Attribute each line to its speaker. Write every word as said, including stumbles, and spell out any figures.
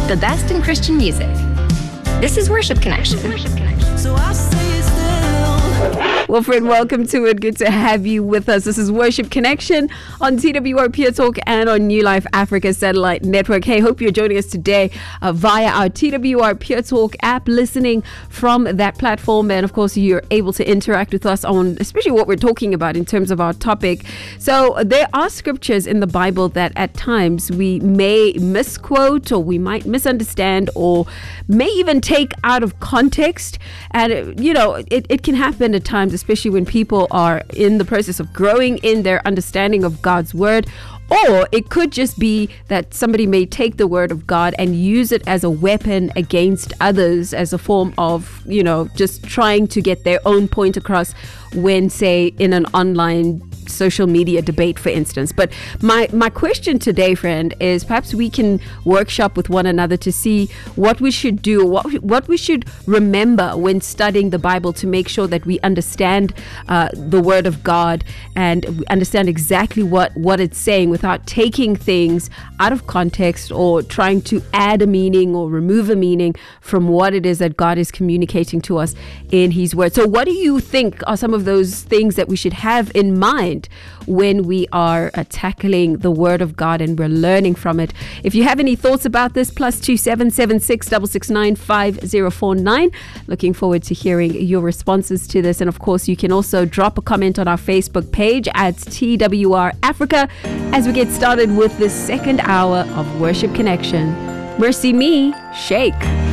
Speaker 1: the best in Christian music. This is Worship Connection.
Speaker 2: So I say still.
Speaker 3: Well, friend, welcome to it. Good to have you with us. This is Worship Connection on T W R Pure Talk and on New Life Africa Satellite Network. Hey, hope you're joining us today uh, via our T W R Pure Talk app, listening from that platform. And of course, you're able to interact with us on especially what we're talking about in terms of our topic. So there are scriptures in the Bible that at times we may misquote, or we might misunderstand, or may even take out of context. And, you know, it, it can happen at times, especially when people are in the process of growing in their understanding of God's word. Or it could just be that somebody may take the word of God and use it as a weapon against others, as a form of, you know, just trying to get their own point across when, say, in an online social media debate, for instance. But my my question today, friend, is perhaps we can workshop with one another to see what we should do, what what we should remember when studying the Bible, to make sure that we understand uh, the Word of God and we understand exactly what what it's saying, without taking things out of context or trying to add a meaning or remove a meaning from what it is that God is communicating to us in His Word. So what do you think are some of those things that we should have in mind when we are uh, tackling the Word of God and we're learning from it? If you have any thoughts about this, plus two seven seven six six six nine five zero four nine. Looking forward to hearing your responses to this. And of course, you can also drop a comment on our Facebook page at T W R Africa as we get started with the second hour of Worship Connection. Mercy Me, Shake.